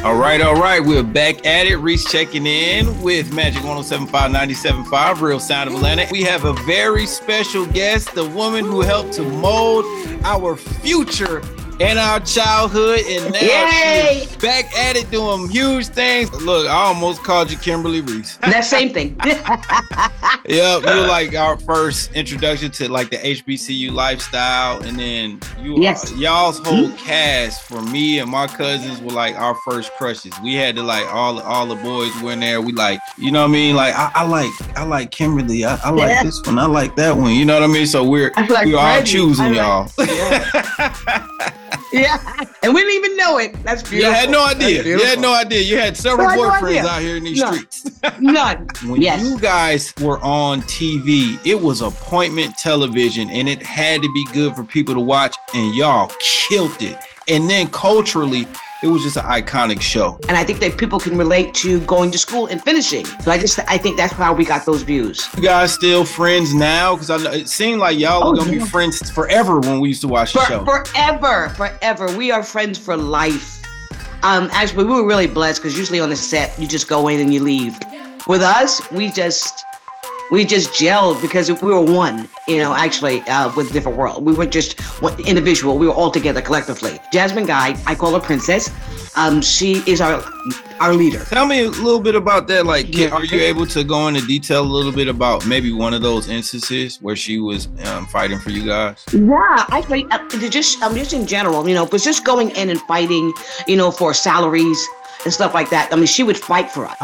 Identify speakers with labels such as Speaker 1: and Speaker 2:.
Speaker 1: All right. We're back at it. Reese checking in with Magic 107.5, 97.5, Real Sound of Atlanta. We have a very special guest, the woman who helped to mold our future and our childhood, and now she's back at it doing huge things. Look, I almost called you Kimberly Reese.
Speaker 2: That same thing.
Speaker 1: Yep, you're like our first introduction to like the HBCU lifestyle, and then y'all's whole cast for me and my cousins were like our first crushes. We had to like all the boys were in there. We like, you know what I mean? Like I like Kimberly. I like this one. I like that one. You know what I mean? So we're all choosing y'all.
Speaker 2: Yeah, and we didn't even know it. That's beautiful.
Speaker 1: You had no idea. You had no idea. You had several boyfriends out here in these streets.
Speaker 2: None.
Speaker 1: When you guys were on TV, it was appointment television, and it had to be good for people to watch, and y'all killed it. And then culturally, it was just an iconic show.
Speaker 2: And I think that people can relate to going to school and finishing. So I think that's how we got those views.
Speaker 1: You guys still friends now? Because I know it seemed like y'all are going to be friends forever when we used to watch the show.
Speaker 2: Forever. We are friends for life. Actually, we were really blessed because usually on the set, you just go in and you leave. With us, we just gelled because we were one, with different world. We weren't just one individual. We were all together collectively. Jasmine Guy, I call her Princess. She is our leader.
Speaker 1: Tell me a little bit about that. Like, are you able to go into detail a little bit about maybe one of those instances where she was fighting for you guys?
Speaker 2: Yeah, actually, just in general, was just going in and fighting, for salaries and stuff like that. I mean, she would fight for us.